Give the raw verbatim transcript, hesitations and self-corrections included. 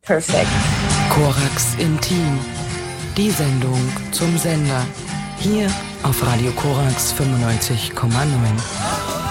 Perfekt. Korax Intim. Die Sendung zum Sender. Hier auf Radio Korax fünfundneunzig Komma neun.